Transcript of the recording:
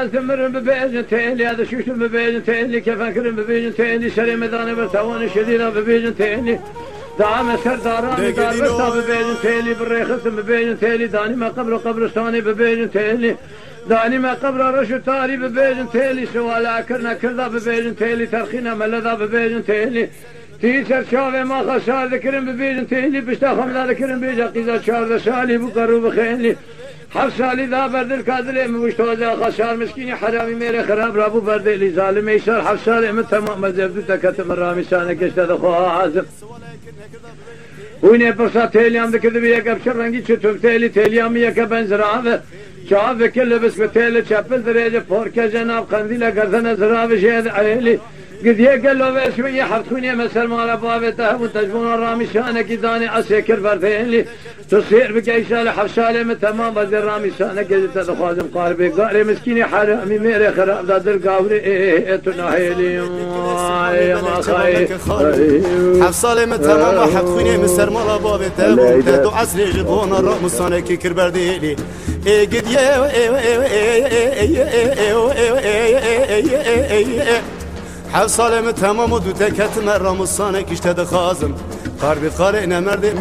ثمرن ببيجن تيلي هذا شوشن ببيجن تيلي كيف أكرم ببيجن تيلي شري مداني برتوان شدينا ببيجن تيلي دعم سرداراني دار برتا ببيجن تيلي بالريخص ببيجن تيلي داني ما قبرستاني ببيجن تيلي داني ما قبر رشو تاري ببيجن تيلي سوالا كرنا كردا ببيجن تيلي ترخينا ملذا ببيجن تيلي تيسر شافي ما خسار ذكرن ببيجن تيلي بشتا خمدا ذكرن بيجا قيزا شار سالي بقرو بخيلي حفصالي ذا برد الكادلي مشتوزا خسار مسكيني حرامي ميري خراب رابو برد لي ظالم يسار حفصالي من تمام مزبدو تكتم الرامي سانك اشتد خواه عازم ويني برسا تيليام ذكر بيك بشر رنگي چتوب تيليام يك بنزراوه شاف كل بس بتيل چپل درجه پوركه جناب قنديله گردن زراوه شهد عيلي قد يقلوا بشوية حرتوني مثل ما لبابته وتجبون الرامي شانك داني عسكر بردين تصير بقيشة لحفشالي من تمام بدي الرامي شانك قد تدخوازم قاربي قاري مسكيني حرامي ميري خراب دادر قاوري تناهيلي ما خاي حفصالي من تمام حرتوني مثل ما لبابته وتدو عسري جبون الرامي شانك كربرديلي قد حفصالي من تمام ودو تكت مرة مصانك اشتد خازم قاربي قارئنا مرد